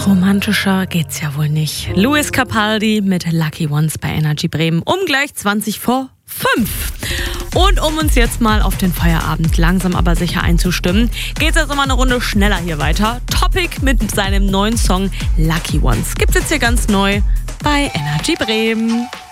Romantischer geht's ja wohl nicht. Luis Capaldi mit Lucky Ones bei Energy Bremen um gleich 5:20. Und um uns jetzt mal auf den Feierabend langsam aber sicher einzustimmen, geht's jetzt nochmal eine Runde schneller hier weiter. Topic mit seinem neuen Song Lucky Ones gibt's jetzt hier ganz neu bei Energy Bremen.